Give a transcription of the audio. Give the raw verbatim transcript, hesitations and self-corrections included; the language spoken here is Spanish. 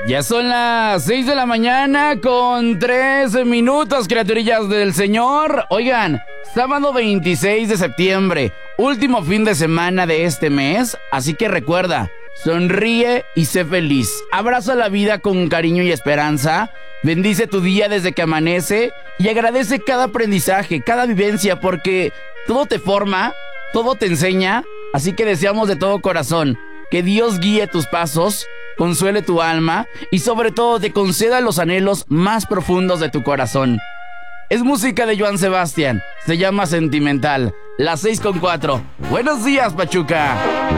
Ya son las seis de la mañana con tres minutos, criaturillas del Señor. Oigan, sábado veintiséis de septiembre, último fin de semana de este mes, así que recuerda, sonríe y sé feliz. Abraza la vida con cariño y esperanza. Bendice tu día desde que amanece y agradece cada aprendizaje, cada vivencia, porque todo te forma, todo te enseña. Así que deseamos de todo corazón que Dios guíe tus pasos, consuele tu alma y sobre todo te conceda los anhelos más profundos de tu corazón. Es música de Joan Sebastián, se llama Sentimental, las seis con cuatro. Buenos días, Pachuca.